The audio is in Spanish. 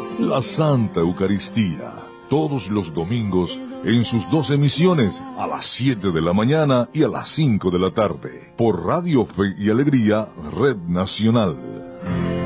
La Santa Eucaristía, todos los domingos en sus 2 emisiones, a las 7 de la mañana y a las 5 de la tarde, por Radio Fe y Alegría, Red Nacional.